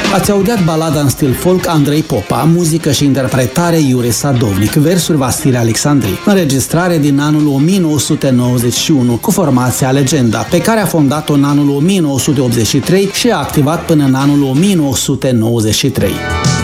Ați audiat balada în stil folk Andrei Popa, muzică și interpretare Iure Sadovnic, versuri Vasile Alexandri, înregistrare din anul 1991 cu formația Legenda, pe care a fondat-o în anul 1983 și a activat până în anul 1993.